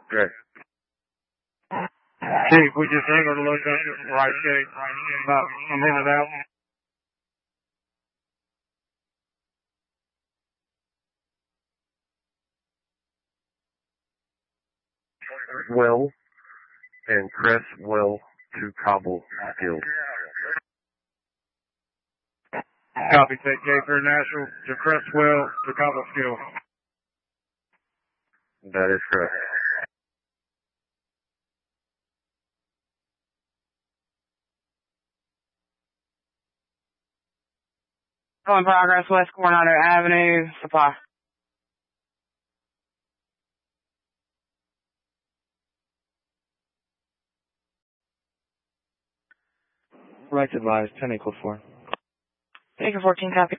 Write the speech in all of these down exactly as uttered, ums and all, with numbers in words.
Good. Chief, we just angled a little bit right shape, about a minute out. Will and Chris Will to Cobble Skills. Copy, take K for National to Chris Will to Cobble Skills. That is correct. Go in progress, West Coronado Avenue, supply. Right advised, ten equals four. Baker fourteen, copy.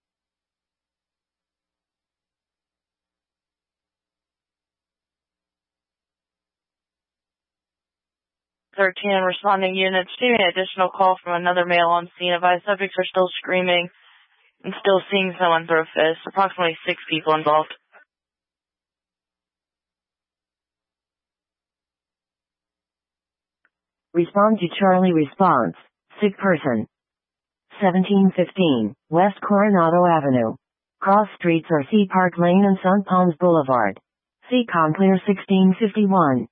thirteen, responding units, receiving an additional call from another male on scene. Advised subjects are still screaming and still seeing someone throw fists. Approximately six people involved. Respond to Charlie response. Sick person. seventeen fifteen, West Coronado Avenue. Cross streets are C Park Lane and Sun Palms Boulevard. C Com clear sixteen fifty-one.